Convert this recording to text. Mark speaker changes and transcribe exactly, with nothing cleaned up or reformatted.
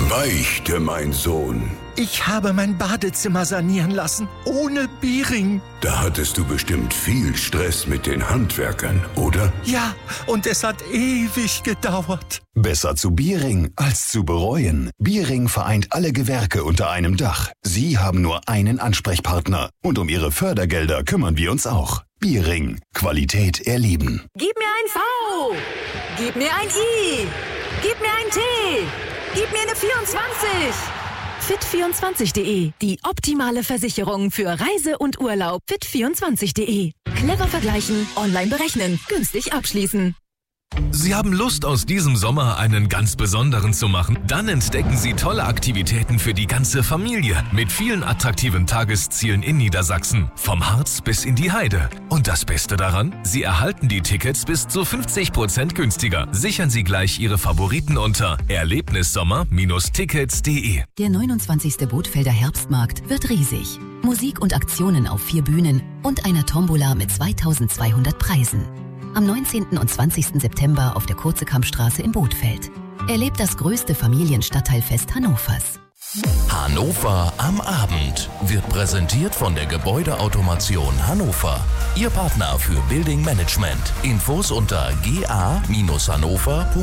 Speaker 1: Beichte, mein Sohn.
Speaker 2: Ich habe mein Badezimmer sanieren lassen, ohne Biering.
Speaker 1: Da hattest du bestimmt viel Stress mit den Handwerkern, oder?
Speaker 2: Ja, und es hat ewig gedauert.
Speaker 3: Besser zu Biering als zu bereuen. Biering vereint alle Gewerke unter einem Dach. Sie haben nur einen Ansprechpartner. Und um Ihre Fördergelder kümmern wir uns auch. Biering. Qualität erleben.
Speaker 4: Gib mir ein V. Gib mir ein I. Gib mir ein T. Gib mir eine vierundzwanzig. fit vierundzwanzig punkt de. Die optimale Versicherung für Reise und Urlaub. fit vierundzwanzig punkt de. Clever vergleichen, online berechnen, günstig abschließen.
Speaker 5: Sie haben Lust, aus diesem Sommer einen ganz besonderen zu machen? Dann entdecken Sie tolle Aktivitäten für die ganze Familie mit vielen attraktiven Tageszielen in Niedersachsen. Vom Harz bis in die Heide. Und das Beste daran? Sie erhalten die Tickets bis zu fünfzig Prozent günstiger. Sichern Sie gleich Ihre Favoriten unter erlebnissommer Bindestrich tickets punkt de.
Speaker 6: Der neunundzwanzigste Bothfelder Herbstmarkt wird riesig. Musik und Aktionen auf vier Bühnen und einer Tombola mit zweitausendzweihundert Preisen. Am neunzehnten und zwanzigsten September auf der Kurzekampstraße in Bothfeld. Erlebt das größte Familienstadtteilfest Hannovers.
Speaker 7: Hannover am Abend wird präsentiert von der Gebäudeautomation Hannover. Ihr Partner für Building Management. Infos unter g a Bindestrich hannover punkt de.